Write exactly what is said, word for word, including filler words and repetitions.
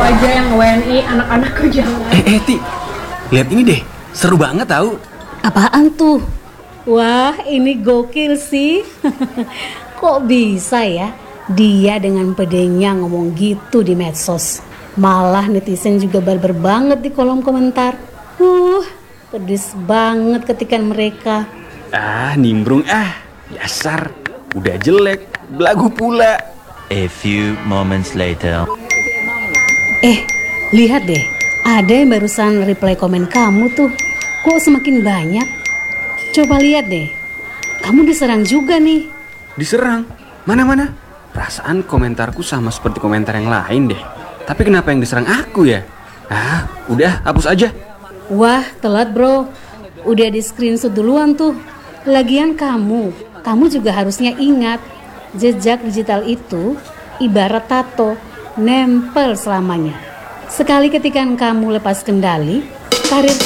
aja yang W N I, anak-anakku jangan. Eh, eh, Ti, lihat ini deh, seru banget tahu. Apaan tuh? Wah, ini gokil sih. Kok bisa ya dia dengan pedenya ngomong gitu di medsos? Malah netizen juga barbar banget di kolom komentar. Uh, pedes banget ketikan mereka. Ah, nimbrung ah, dasar. Udah jelek, belagu pula. A few moments later. Eh, lihat deh, ada yang barusan reply komen kamu tuh. Kok semakin banyak? Coba lihat deh, kamu diserang juga nih. Diserang? Mana-mana? Perasaan komentarku sama seperti komentar yang lain deh. Tapi kenapa yang diserang aku ya? Ah, udah, hapus aja. Wah, telat bro. Udah di screenshot duluan tuh. Lagian kamu, kamu juga harusnya ingat, jejak digital itu ibarat tato, nempel selamanya. Sekali ketika kamu lepas kendali, karir